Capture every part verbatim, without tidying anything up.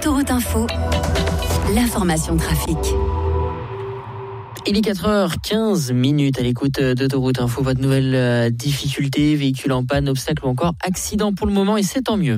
Autoroute Info, l'information trafic. Il est quatre heures quinze minutes à l'écoute d'Autoroute Info. Votre nouvelle euh, difficulté, véhicule en panne, obstacle ou encore accident pour le moment, et c'est tant mieux.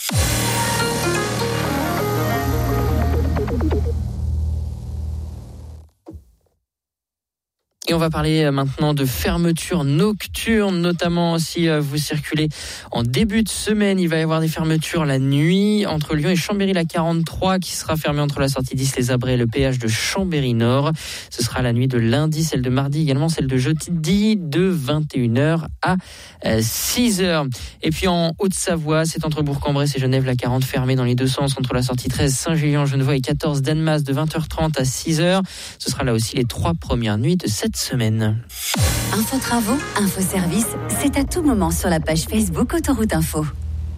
Et on va parler maintenant de fermetures nocturnes, notamment si vous circulez en début de semaine. Il va y avoir des fermetures la nuit entre Lyon et Chambéry, la quarante-trois, qui sera fermée entre la sortie dix Les Abrets et le péage de Chambéry-Nord. Ce sera la nuit de lundi, celle de mardi également, celle de jeudi de vingt et une heures à six heures. Et puis en Haute-Savoie, c'est entre Bourg-en-Bresse et Genève, la quarante, fermée dans les deux sens entre la sortie treize Saint-Julien-Genevois et quatorze Danmas de vingt heures trente à six heures. Ce sera là aussi les trois premières nuits de cette semaine. Info travaux, info service, c'est à tout moment sur la page Facebook Autoroute Info.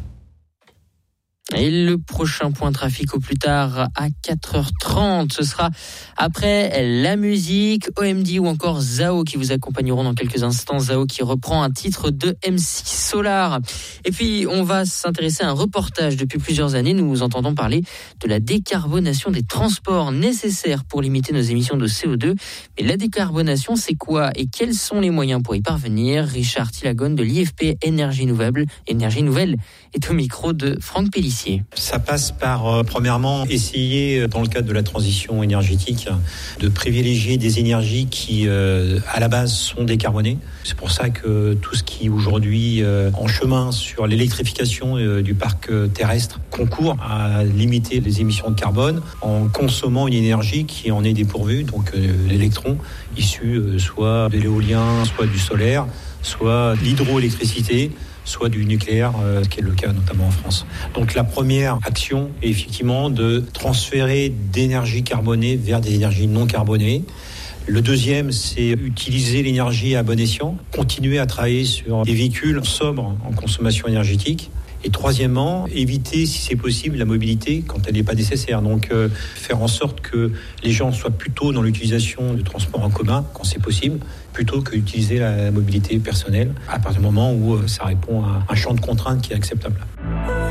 Et le prochain point trafic au plus tard à quatre heures trente, ce sera après la musique, O M D ou encore Zao qui vous accompagneront dans quelques instants. Zao qui reprend un titre de M C Solar. Et puis on va s'intéresser à un reportage. Depuis plusieurs années, nous entendons parler de la décarbonation des transports nécessaires pour limiter nos émissions de C O deux. Mais la décarbonation, c'est quoi et quels sont les moyens pour y parvenir? Richard Tilagone de l'I F P Énergie Nouvelle, Énergie Nouvelle est au micro de Franck Pellissier. Ça passe par, euh, premièrement, essayer, dans le cadre de la transition énergétique, de privilégier des énergies qui, euh, à la base, sont décarbonées. C'est pour ça que tout ce qui, aujourd'hui, euh, en chemin sur l'électrification euh, du parc euh, terrestre, concourt à limiter les émissions de carbone en consommant une énergie qui en est dépourvue, donc euh, l'électron, issu euh, soit de l'éolien, soit du solaire, soit de l'hydroélectricité, soit du nucléaire, euh, ce qui est le cas notamment en France. Donc la première action est effectivement de transférer d'énergie carbonée vers des énergies non carbonées. Le deuxième, c'est utiliser l'énergie à bon escient, continuer à travailler sur des véhicules sobres en consommation énergétique. Et troisièmement, éviter, si c'est possible, la mobilité quand elle n'est pas nécessaire. Donc, euh, faire en sorte que les gens soient plutôt dans l'utilisation du transport en commun, quand c'est possible, plutôt que d'utiliser la mobilité personnelle, à partir du moment où euh, ça répond à un champ de contraintes qui est acceptable.